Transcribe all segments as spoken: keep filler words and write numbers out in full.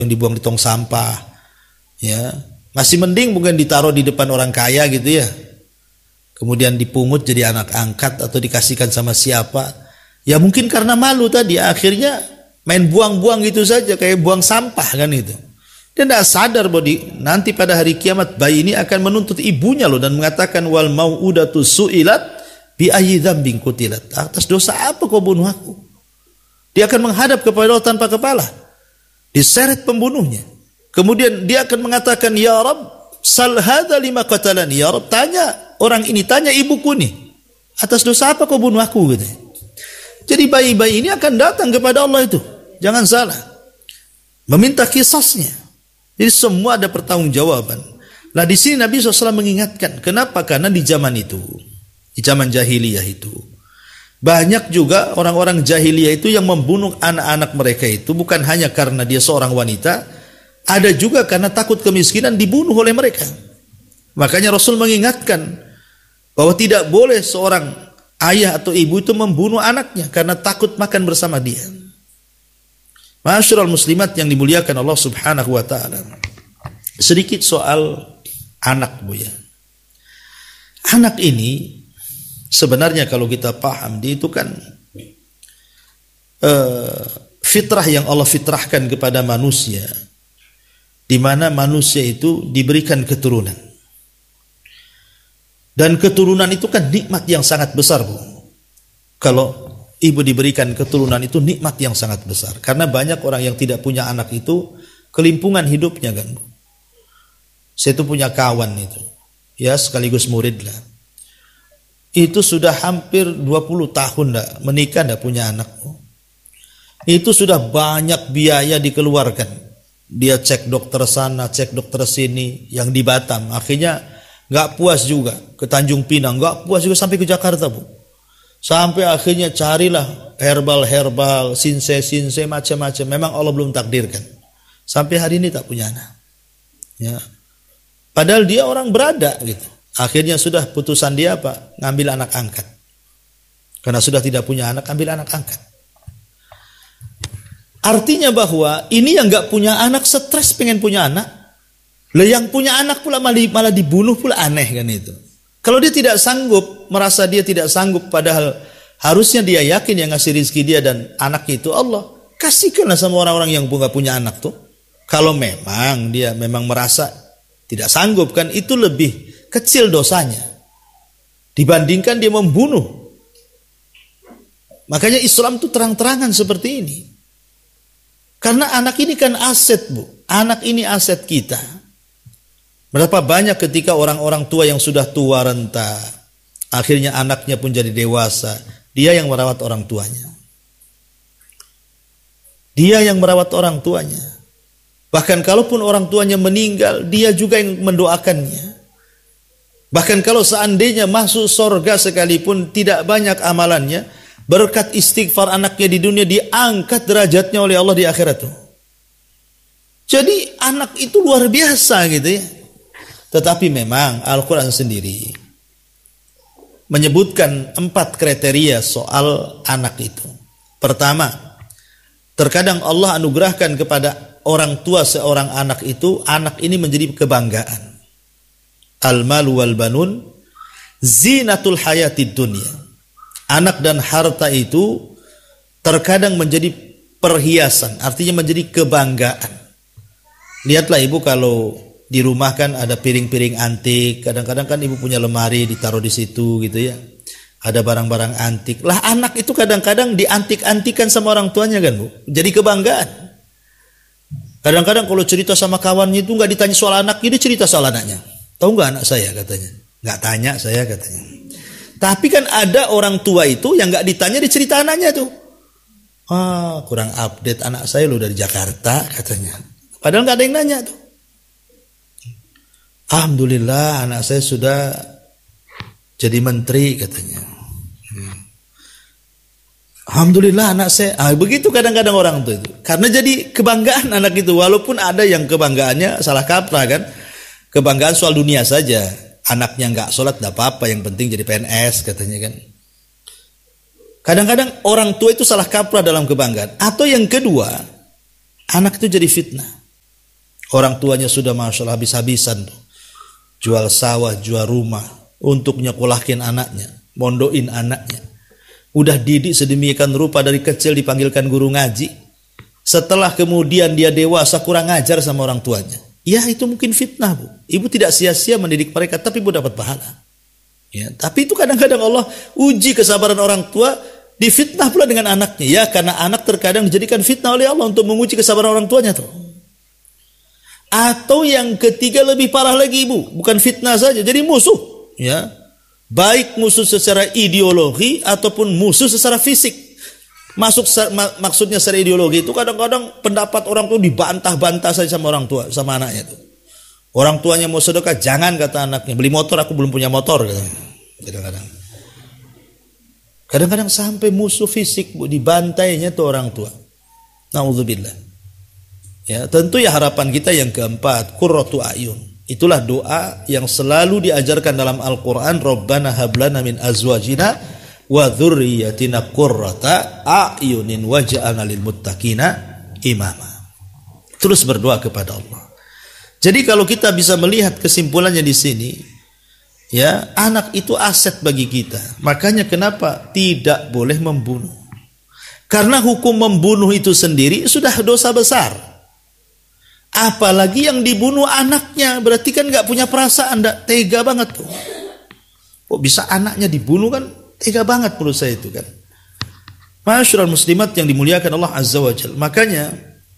yang dibuang di tong sampah, ya masih mending mungkin ditaruh di depan orang kaya gitu ya, kemudian dipungut jadi anak angkat atau dikasihkan sama siapa, ya mungkin karena malu tadi akhirnya main buang-buang gitu saja kayak buang sampah kan itu. Dia tidak sadar bahwa di, nanti pada hari kiamat bayi ini akan menuntut ibunya loh dan mengatakan wal mau'udatu su'ilat bi ayyi dzambin qutilat, atas dosa apa kau bunuh aku? Dia akan menghadap kepada Allah tanpa kepala, diseret pembunuhnya. Kemudian dia akan mengatakan, ya Rabb, sal hadza lima qatalani. Ya Rabb, tanya orang ini, tanya ibuku nih, atas dosa apa kau bunuh aku gitu. Jadi bayi-bayi ini akan datang kepada Allah itu, jangan salah, meminta kisasnya. Jadi semua ada pertanggungjawaban. Nah di sini Nabi shallallahu alaihi wasallam mengingatkan, kenapa? Karena di zaman itu, di zaman jahiliyah itu, banyak juga orang-orang jahiliyah itu yang membunuh anak-anak mereka itu bukan hanya karena dia seorang wanita, ada juga karena takut kemiskinan dibunuh oleh mereka. Makanya Rasul mengingatkan bahwa tidak boleh seorang ayah atau ibu itu membunuh anaknya karena takut makan bersama dia. Ma'asyiral muslimat yang dimuliakan Allah Subhanahu wa taala. Sedikit soal anak, Bu ya. Anak ini sebenarnya kalau kita paham, dia itu kan uh, fitrah yang Allah fitrahkan kepada manusia, di mana manusia itu diberikan keturunan. Dan keturunan itu kan nikmat yang sangat besar, Bu. Kalau ibu diberikan keturunan itu nikmat yang sangat besar. Karena banyak orang yang tidak punya anak itu kelimpungan hidupnya kan, Bu. Saya itu punya kawan itu, ya sekaligus murid lah. Itu sudah hampir dua puluh tahun enggak menikah, enggak punya anak. Itu sudah banyak biaya dikeluarkan. Dia cek dokter sana, cek dokter sini, yang di Batam. Akhirnya enggak puas juga, ke Tanjung Pinang, enggak puas juga sampai ke Jakarta, Bu. Sampai akhirnya carilah herbal-herbal, sinse-sinse macam-macam. Memang Allah belum takdirkan. Sampai hari ini tak punya anak. Ya. Padahal dia orang berada gitu. Akhirnya sudah putusan dia apa? Ngambil anak angkat. Karena sudah tidak punya anak, ambil anak angkat. Artinya bahwa ini yang gak punya anak stres pengen punya anak. Lah yang punya anak pula malah dibunuh pula, aneh kan itu. Kalau dia tidak sanggup, merasa dia tidak sanggup, padahal harusnya dia yakin yang ngasih rezeki dia dan anaknya itu Allah. Kasihkanlah sama orang-orang yang gak punya anak tuh. Kalau memang dia memang merasa tidak sanggup, kan itu lebih kecil dosanya dibandingkan dia membunuh. Makanya Islam itu terang-terangan seperti ini. Karena anak ini kan aset, Bu. Anak ini aset kita. Berapa banyak ketika orang-orang tua yang sudah tua renta, akhirnya anaknya pun jadi dewasa, dia yang merawat orang tuanya. Dia yang merawat orang tuanya. Bahkan kalaupun orang tuanya meninggal, dia juga yang mendoakannya. Bahkan kalau seandainya masuk surga sekalipun tidak banyak amalannya, berkat istighfar anaknya di dunia diangkat derajatnya oleh Allah di akhirat tuh. Jadi anak itu luar biasa gitu ya. Tetapi memang Al-Quran sendiri menyebutkan empat kriteria soal anak itu. Pertama, terkadang Allah anugerahkan kepada orang tua seorang anak itu, anak ini menjadi kebanggaan. Al-malu wal banun zinatul hayatid dunya. Anak dan harta itu terkadang menjadi perhiasan, artinya menjadi kebanggaan. Lihatlah ibu kalau di rumah kan ada piring-piring antik, kadang-kadang kan ibu punya lemari ditaruh di situ gitu ya. Ada barang-barang antik. Lah anak itu kadang-kadang diantik-antikan sama orang tuanya kan, Bu. Jadi kebanggaan. Kadang-kadang kalau cerita sama kawannya itu nggak ditanya soal anaknya, dia cerita soal anaknya. Tahu nggak anak saya katanya? Nggak tanya saya katanya. Tapi kan ada orang tua itu yang nggak ditanya, dicerita anaknya tuh. Ah, kurang update anak saya loh dari Jakarta katanya. Padahal nggak ada yang nanya tuh. Alhamdulillah anak saya sudah jadi menteri katanya. Alhamdulillah anak saya. Ah, begitu kadang-kadang orang tuh itu. Karena jadi kebanggaan anak itu, walaupun ada yang kebanggaannya salah kaprah kan. Kebanggaan soal dunia saja. Anaknya nggak sholat nggak apa-apa, yang penting jadi P N S katanya kan. Kadang-kadang orang tua itu salah kaprah dalam kebanggaan. Atau yang kedua, anak itu jadi fitnah. Orang tuanya sudah masya Allah habis-habisan tuh. Jual sawah, jual rumah untuk nyekolahkin anaknya, mondoin anaknya. Udah didik sedemikian rupa dari kecil dipanggilkan guru ngaji. Setelah kemudian dia dewasa kurang ajar sama orang tuanya. Ya itu mungkin fitnah bu. Ibu tidak sia-sia mendidik mereka, tapi ibu dapat pahala. Ya, tapi itu kadang-kadang Allah uji kesabaran orang tua, difitnah pula dengan anaknya. Ya karena anak terkadang dijadikan fitnah oleh Allah untuk menguji kesabaran orang tuanya tuh. Atau yang ketiga lebih parah lagi ibu, bukan fitnah saja, jadi musuh. Ya, baik musuh secara ideologi ataupun musuh secara fisik. Masuk mak maksudnya secara ideologi itu kadang-kadang pendapat orang tua dibantah-bantah saja sama orang tua, sama anaknya itu. Orang tuanya mau sedekah, jangan kata anaknya. Beli motor, aku belum punya motor. Kadang-kadang. Kadang-kadang sampai musuh fisik bu, dibantainya tuh orang tua. Nauzubillah. Ya, tentu ya harapan kita yang keempat, qurratu a'yun. Itulah doa yang selalu diajarkan dalam Al-Qur'an, Rabbana hablana min azwajina wa dzurriyyatina qurrata a'yunin waj'alna lil muttaqina imama. Terus berdoa kepada Allah. Jadi kalau kita bisa melihat kesimpulannya di sini, ya, anak itu aset bagi kita. Makanya kenapa tidak boleh membunuh? Karena hukum membunuh itu sendiri sudah dosa besar. Apalagi yang dibunuh anaknya, berarti kan nggak punya perasaan, nggak tega banget tuh. Kok bisa anaknya dibunuh kan? Tega banget menurut saya itu kan. Masyarul muslimat yang dimuliakan Allah Azza wa Jalla. Makanya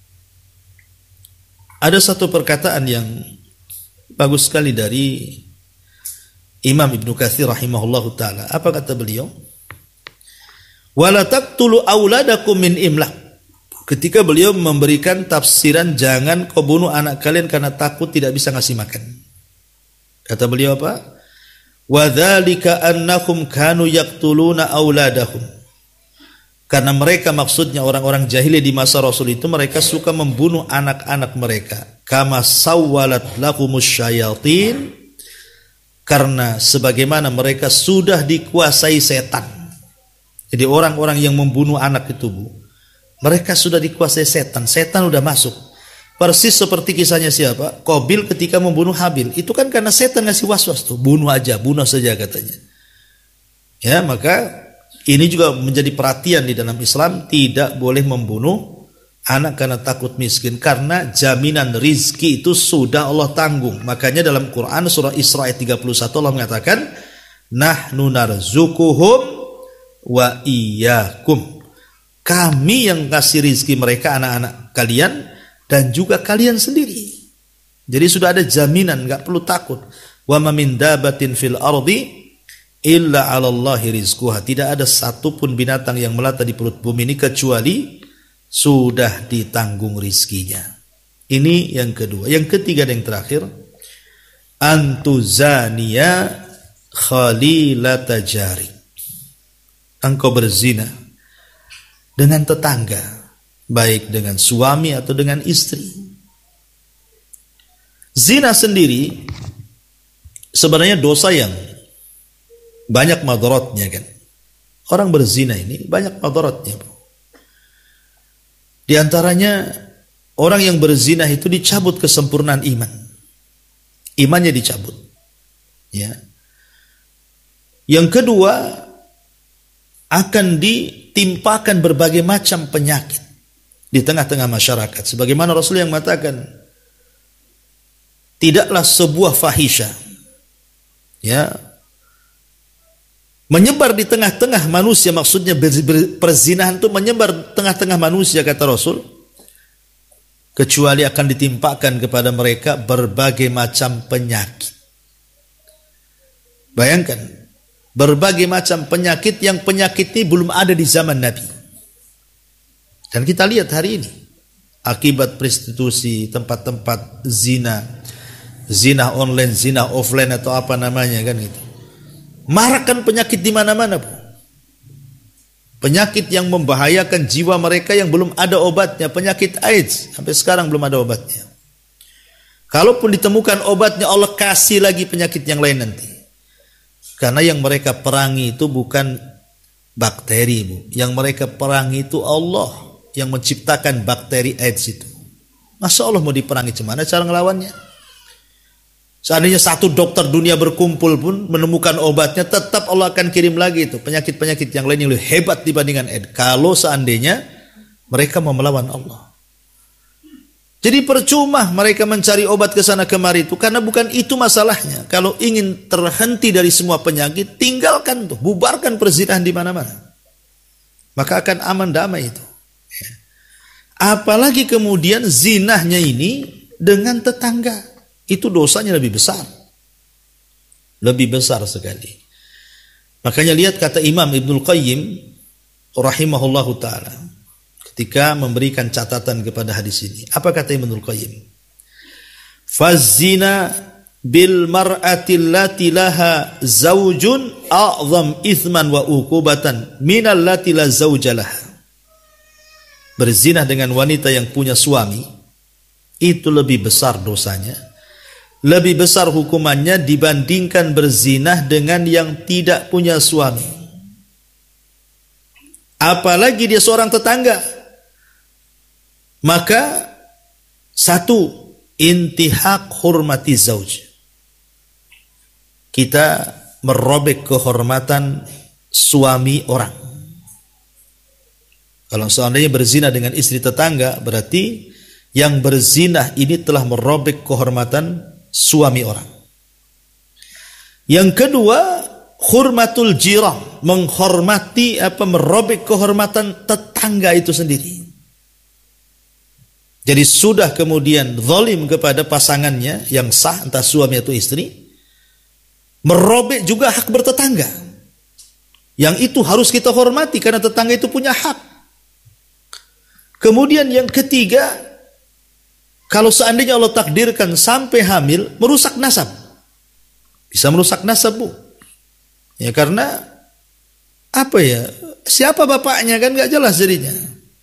ada satu perkataan yang bagus sekali dari Imam Ibnu Katsir rahimahullahu taala. Apa kata beliau? Wala taqtulu auladakum min imlaq. Ketika beliau memberikan tafsiran jangan kau bunuh anak kalian karena takut tidak bisa ngasih makan. Kata beliau apa? Wa dzalika annahum kanu yaqtuluna auladahum. Karena mereka, maksudnya orang-orang jahili di masa Rasul itu, mereka suka membunuh anak-anak mereka. Kama sawwalat lahumus syayatin. Karena sebagaimana mereka sudah dikuasai setan. Jadi orang-orang yang membunuh anak itu bu, mereka sudah dikuasai setan. Setan udah masuk. Persis seperti kisahnya siapa? Qabil ketika membunuh Habil. Itu kan karena setan ngasih was-was tuh. Bunuh aja, bunuh saja katanya. Ya, maka ini juga menjadi perhatian di dalam Islam. Tidak boleh membunuh anak karena takut miskin. Karena jaminan rizki itu sudah Allah tanggung. Makanya dalam Quran surah Isra ayat tiga puluh satu Allah mengatakan, Nahnu narzukuhum wa iyyakum. Kami yang kasih rizki mereka, anak-anak kalian, dan juga kalian sendiri. Jadi sudah ada jaminan, nggak perlu takut. Wa ma min dabatin fil ardi illa 'ala Allahi rizquha. Tidak ada satupun binatang yang melata di perut bumi ini kecuali sudah ditanggung rizkinya. Ini yang kedua. Yang ketiga dan yang terakhir, antuzaniya khalilata jari. Engkau berzina dengan tetangga, baik dengan suami atau dengan istri. Zina sendiri sebenarnya dosa yang banyak madaratnya kan. Orang berzina ini banyak madaratnya. Di antaranya orang yang berzina itu dicabut kesempurnaan iman. Imannya dicabut. Ya. Yang kedua, akan ditimpakan berbagai macam penyakit di tengah-tengah masyarakat. Sebagaimana Rasul yang mengatakan, tidaklah sebuah fahisha ya menyebar di tengah-tengah manusia, maksudnya perzinahan itu menyebar tengah-tengah manusia kata Rasul, kecuali akan ditimpakan kepada mereka berbagai macam penyakit. Bayangkan, berbagai macam penyakit yang penyakit ini belum ada di zaman Nabi. Dan kita lihat hari ini akibat prostitusi, tempat-tempat zina, zina online, zina offline atau apa namanya kan itu. Marakkan penyakit di mana-mana, Bu. Penyakit yang membahayakan jiwa mereka yang belum ada obatnya, penyakit AIDS sampai sekarang belum ada obatnya. Kalaupun ditemukan obatnya, Allah kasih lagi penyakit yang lain nanti. Karena yang mereka perangi itu bukan bakteri, Bu. Yang mereka perangi itu Allah yang menciptakan bakteri AIDS itu. Masa Allah mau diperangi, gimana cara ngelawannya? Seandainya satu dokter dunia berkumpul pun menemukan obatnya, tetap Allah akan kirim lagi itu penyakit-penyakit yang lain yang lebih hebat dibandingkan AIDS. Kalau seandainya mereka mau melawan Allah. Jadi percuma mereka mencari obat ke sana kemari itu, karena bukan itu masalahnya. Kalau ingin terhenti dari semua penyakit, tinggalkan tuh, bubarkan perzinahan di mana-mana. Maka akan aman damai itu. Apalagi kemudian zinahnya ini dengan tetangga, itu dosanya lebih besar. Lebih besar sekali. Makanya lihat kata Imam Ibnul Qayyim rahimahullahu ta'ala ketika memberikan catatan kepada hadis ini. Apa kata Ibnul Qayyim? Fazina bil mar'ati allati laha zaujun a'zam ithman wa uqubatan minal lati la zauja laha. Berzina dengan wanita yang punya suami itu lebih besar dosanya, lebih besar hukumannya dibandingkan berzinah dengan yang tidak punya suami. Apalagi dia seorang tetangga. Maka satu, intihak hurmati zauj. Kita merobek kehormatan suami orang. Kalau seandainya berzina dengan istri tetangga, berarti yang berzinah ini telah merobek kehormatan suami orang. Yang kedua, hurmatul jirah, menghormati apa merobek kehormatan tetangga itu sendiri. Jadi sudah kemudian zalim kepada pasangannya yang sah, entah suami atau istri, merobek juga hak bertetangga. Yang itu harus kita hormati karena tetangga itu punya hak. Kemudian yang ketiga, kalau seandainya Allah takdirkan sampai hamil, merusak nasab. Bisa merusak nasab, Bu. Ya karena apa ya? Siapa bapaknya kan gak jelas jadinya.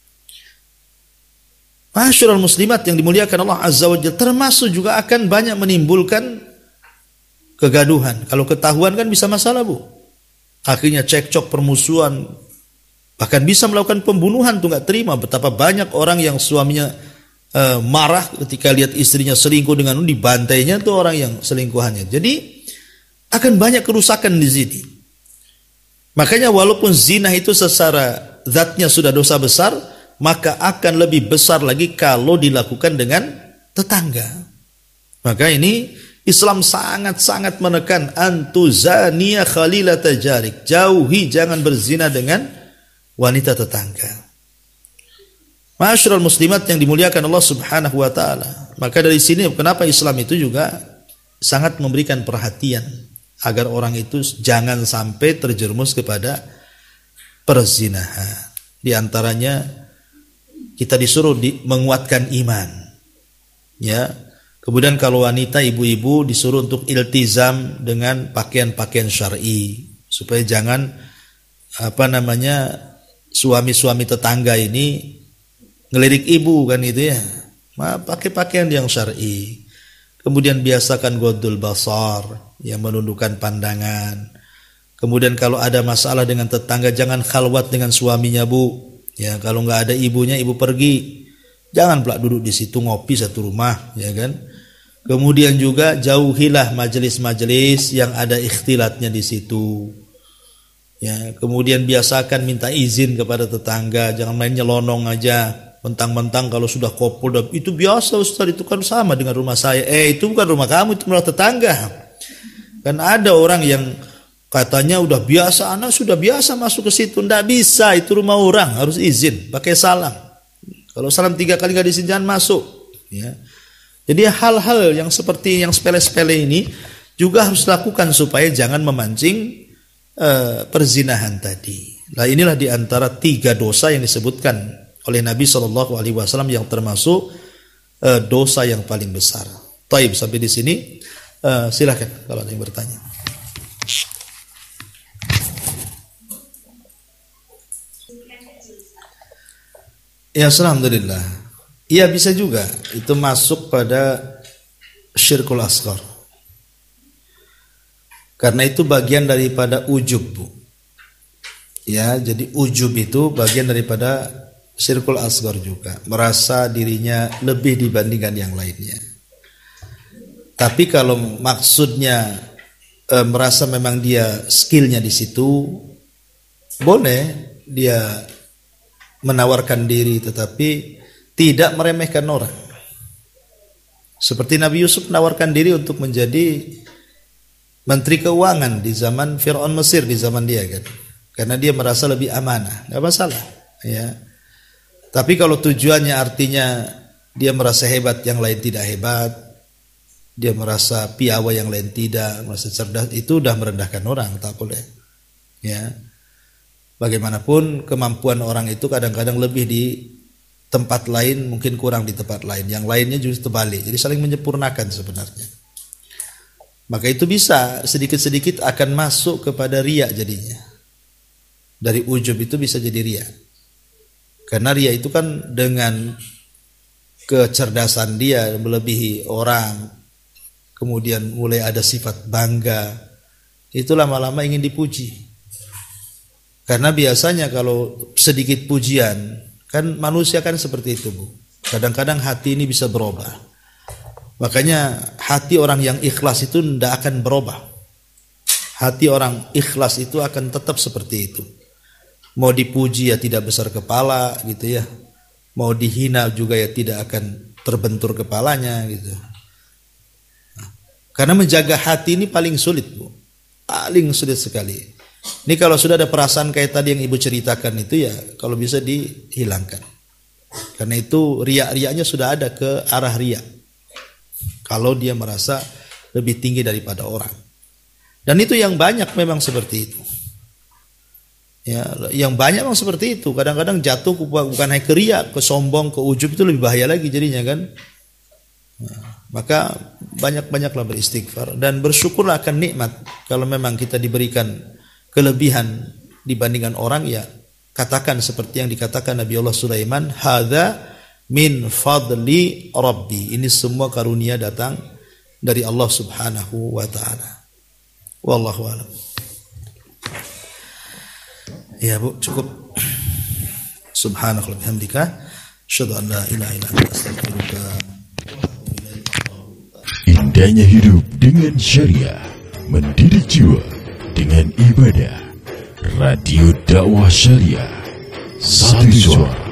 Masyarul muslimat yang dimuliakan Allah Azza wa Jalla, termasuk juga akan banyak menimbulkan kegaduhan. Kalau ketahuan kan bisa masalah, Bu. Akhirnya cekcok, permusuhan, bahkan bisa melakukan pembunuhan tuh, nggak terima. Betapa banyak orang yang suaminya uh, marah ketika lihat istrinya selingkuh dengan dibantainya tuh orang yang selingkuhannya. Jadi akan banyak kerusakan di sini. Makanya walaupun zina itu secara zatnya sudah dosa besar, maka akan lebih besar lagi kalau dilakukan dengan tetangga. Maka ini Islam sangat-sangat menekan antuzaniya khalilata jarik. Jauhi, jangan berzina dengan wanita tetangga. Masyarul muslimat yang dimuliakan Allah Subhanahu wa taala. Maka dari sini kenapa Islam itu juga sangat memberikan perhatian agar orang itu jangan sampai terjerumus kepada perzinahan. Di antaranya kita disuruh di, menguatkan iman. Ya. Kemudian kalau wanita, ibu-ibu disuruh untuk iltizam dengan pakaian-pakaian syar'i supaya jangan apa namanya suami-suami tetangga ini ngelirik ibu kan itu ya. Pakai pakaian yang syar'i. Kemudian biasakan ghaddul basar, yang menundukkan pandangan. Kemudian kalau ada masalah dengan tetangga, jangan khalwat dengan suaminya, Bu. Ya, kalau nggak ada ibunya, ibu pergi. Jangan pula duduk di situ ngopi satu rumah, ya kan? Kemudian juga jauhilah majelis-majelis yang ada ikhtilatnya di situ. Ya, kemudian biasakan minta izin kepada tetangga, jangan main nyelonong aja, mentang-mentang kalau sudah kopul, itu biasa Ustaz, itu kan sama dengan rumah saya. Eh, itu bukan rumah kamu, itu rumah tetangga. Kan ada orang yang katanya udah biasa, anak sudah biasa masuk ke situ. Nggak bisa, itu rumah orang, harus izin, pakai salam. Kalau salam tiga kali nggak diizin, jangan masuk. Ya. Jadi hal-hal yang seperti yang sepele-sepele ini juga harus dilakukan supaya jangan memancing uh, perzinahan tadi. Nah inilah diantara tiga dosa yang disebutkan oleh Nabi Shallallahu Alaihi Wasallam yang termasuk uh, dosa yang paling besar. Taib, sampai di sini uh, silakan kalau ada yang bertanya. Ya, alhamdulillah. Iya bisa juga. Itu masuk pada syirkul asghar. Karena itu bagian daripada ujub, Bu. Ya, jadi ujub itu bagian daripada Syirkul asghar juga, merasa dirinya lebih dibandingkan yang lainnya. Tapi kalau maksudnya e, merasa memang dia skillnya di situ, boleh dia menawarkan diri tetapi tidak meremehkan orang. Seperti Nabi Yusuf menawarkan diri untuk menjadi menteri keuangan di zaman Fir'aun Mesir, di zaman dia kan. Karena dia merasa lebih amanah, nggak masalah. Ya. Tapi kalau tujuannya artinya dia merasa hebat, yang lain tidak hebat, dia merasa piawai, yang lain tidak, merasa cerdas, itu udah merendahkan orang, tak boleh. Ya. Bagaimanapun kemampuan orang itu kadang-kadang lebih di tempat lain, mungkin kurang di tempat lain. Yang lainnya justru terbalik. Jadi saling menyempurnakan sebenarnya. Maka itu bisa sedikit-sedikit akan masuk kepada riya jadinya. Dari ujub itu bisa jadi riya. Karena riya itu kan dengan kecerdasan dia melebihi orang, kemudian mulai ada sifat bangga, itu lama-lama ingin dipuji. Karena biasanya kalau sedikit pujian, kan manusia kan seperti itu, Bu. Kadang-kadang hati ini bisa berubah. Makanya hati orang yang ikhlas itu tidak akan berubah. Hati orang ikhlas itu akan tetap seperti itu. Mau dipuji ya tidak besar kepala gitu ya. Mau dihina juga ya tidak akan terbentur kepalanya gitu. Karena menjaga hati ini paling sulit, Bu. Paling sulit sekali. Ini kalau sudah ada perasaan kayak tadi yang Ibu ceritakan itu ya, kalau bisa dihilangkan. Karena itu riak-riaknya sudah ada ke arah riak. Kalau dia merasa lebih tinggi daripada orang. Dan itu yang banyak memang seperti itu. Ya, yang banyak memang seperti itu. Kadang-kadang jatuh bukan hanya ke riak, ke sombong, ke ujub, itu lebih bahaya lagi jadinya kan. Nah, maka banyak-banyaklah beristighfar dan bersyukurlah akan nikmat. Kalau memang kita diberikan kelebihan dibandingkan orang, ya katakan seperti yang dikatakan Nabi Allah Sulaiman, hadza min fadli rabbi. Ini semua karunia datang dari Allah Subhanahu wa taala. Wallahu a'lam. Ya, Bu, cukup. Subhanallah bihamdika, asyhadu an la ilaha illa anta, astaghfiruka. Indahnya hidup dengan syariah, mendidik jiwa dengan ibadah. Radio Dakwah Syariah, satu suara